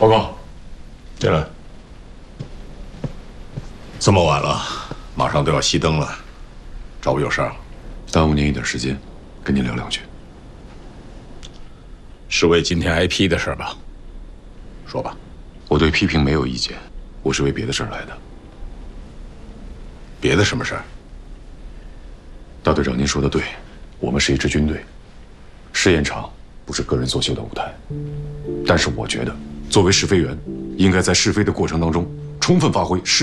报告， 进来。这么晚了，马上都要熄灯了，找我有事儿？ 耽误您一点时间，跟您聊两句。 是为今天挨批的事吧？说吧。 我对批评没有意见，我是为别的事儿来的。 别的什么事儿？ 大队长，您说的对，我们是一支军队，试验场不是个人作秀的舞台。但是我觉得，作为试飞员，应该在试飞的过程当中，充分发挥试